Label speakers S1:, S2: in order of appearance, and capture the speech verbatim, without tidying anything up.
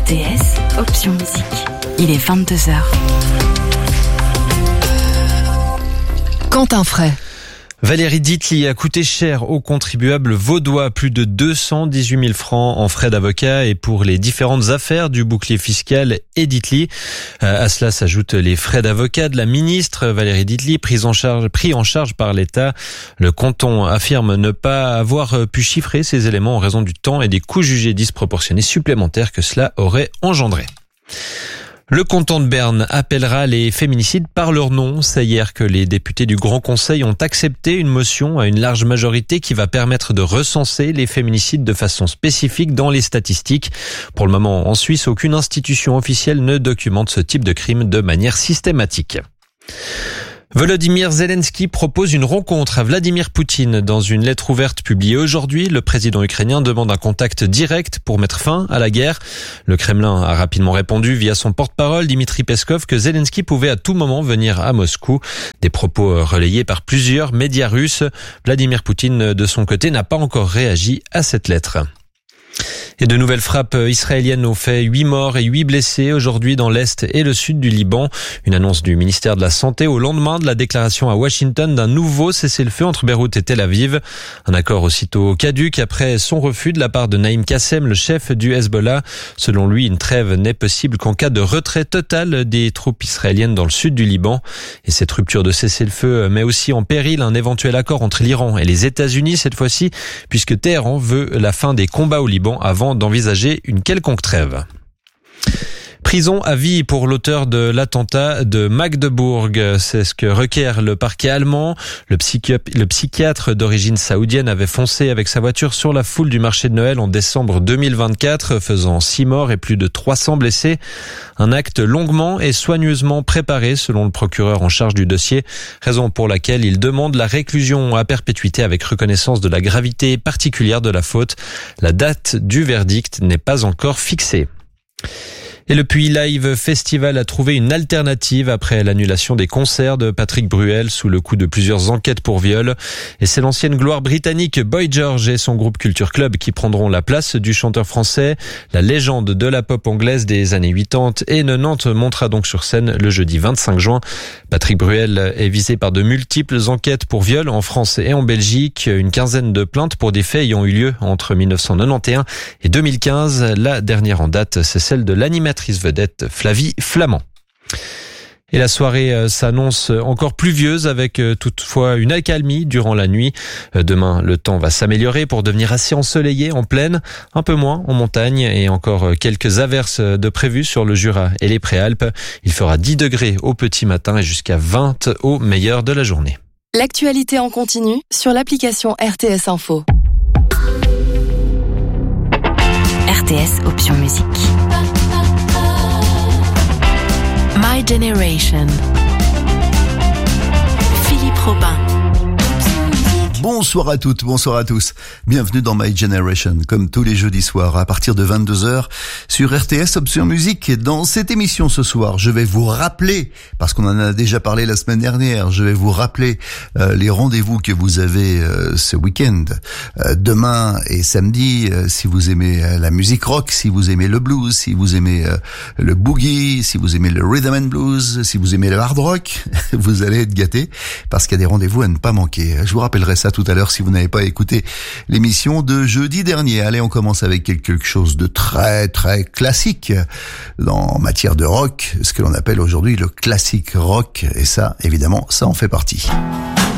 S1: T S, option musique. Il est vingt-deux heures.
S2: Quentin Fray.
S3: Valérie Ditli a coûté cher aux contribuables vaudois, plus de deux cent dix-huit mille francs en frais d'avocat et pour les différentes affaires du bouclier fiscal et Ditli. À cela s'ajoutent les frais d'avocat de la ministre Valérie Ditli, pris en charge, pris en charge par l'État. Le canton affirme ne pas avoir pu chiffrer ces éléments en raison du temps et des coûts jugés disproportionnés supplémentaires que cela aurait engendré. Le canton de Berne appellera les féminicides par leur nom. C'est hier que les députés du Grand Conseil ont accepté une motion à une large majorité qui va permettre de recenser les féminicides de façon spécifique dans les statistiques. Pour le moment, en Suisse, aucune institution officielle ne documente ce type de crime de manière systématique. Volodymyr Zelensky propose une rencontre à Vladimir Poutine. Dans une lettre ouverte publiée aujourd'hui, le président ukrainien demande un contact direct pour mettre fin à la guerre. Le Kremlin a rapidement répondu via son porte-parole Dmitri Peskov que Zelensky pouvait à tout moment venir à Moscou. Des propos relayés par plusieurs médias russes. Vladimir Poutine, de son côté, n'a pas encore réagi à cette lettre. Et de nouvelles frappes israéliennes ont fait huit morts et huit blessés aujourd'hui dans l'est et le sud du Liban. Une annonce du ministère de la Santé au lendemain de la déclaration à Washington d'un nouveau cessez-le-feu entre Beyrouth et Tel Aviv. Un accord aussitôt caduc après son refus de la part de Naïm Kassem, le chef du Hezbollah. Selon lui, une trêve n'est possible qu'en cas de retrait total des troupes israéliennes dans le sud du Liban. Et cette rupture de cessez-le-feu met aussi en péril un éventuel accord entre l'Iran et les États-Unis cette fois-ci, puisque Téhéran veut la fin des combats au Liban avant d'envisager une quelconque trêve. Prison à vie pour l'auteur de l'attentat de Magdebourg. C'est ce que requiert le parquet allemand. Le, psychi- le psychiatre d'origine saoudienne avait foncé avec sa voiture sur la foule du marché de Noël en décembre deux mille vingt-quatre, faisant six morts et plus de trois cents blessés. Un acte longuement et soigneusement préparé selon le procureur en charge du dossier, raison pour laquelle il demande la réclusion à perpétuité avec reconnaissance de la gravité particulière de la faute. La date du verdict n'est pas encore fixée. Et le Puy Live Festival a trouvé une alternative après l'annulation des concerts de Patrick Bruel sous le coup de plusieurs enquêtes pour viol. Et c'est l'ancienne gloire britannique Boy George et son groupe Culture Club qui prendront la place du chanteur français. La légende de la pop anglaise des années quatre-vingt-dix et quatre-vingt-dix montera donc sur scène le jeudi vingt-cinq juin. Patrick Bruel est visé par de multiples enquêtes pour viol en France et en Belgique. Une quinzaine de plaintes pour des faits ayant eu lieu entre dix-neuf cent quatre-vingt-onze et deux mille quinze. La dernière en date, c'est celle de l'animatrice vedette Flavie Flamand. Et la soirée s'annonce encore pluvieuse avec toutefois une accalmie durant la nuit. Demain, le temps va s'améliorer pour devenir assez ensoleillé en plaine, un peu moins en montagne et encore quelques averses de prévues sur le Jura et les Préalpes. Il fera dix degrés au petit matin et jusqu'à vingt au meilleur de la journée.
S2: L'actualité en continu sur l'application R T S Info.
S1: R T S, option musique. My Generation. Philippe Robin.
S4: Bonsoir à toutes, bonsoir à tous. Bienvenue dans My Generation, comme tous les jeudis soirs, à partir de vingt-deux heures, sur R T S Option Musique. Et dans cette émission ce soir, je vais vous rappeler, parce qu'on en a déjà parlé la semaine dernière, je vais vous rappeler euh, les rendez-vous que vous avez euh, ce week-end, euh, demain et samedi, euh, si vous aimez euh, la musique rock, si vous aimez le blues, si vous aimez euh, le boogie, si vous aimez le rhythm and blues, si vous aimez le hard rock, vous allez être gâtés, parce qu'il y a des rendez-vous à ne pas manquer. Je vous rappellerai ça tout à l'heure si vous n'avez pas écouté l'émission de jeudi dernier. Allez, on commence avec quelque chose de très très classique en matière de rock, ce que l'on appelle aujourd'hui le classique rock, et ça, évidemment, ça en fait partie.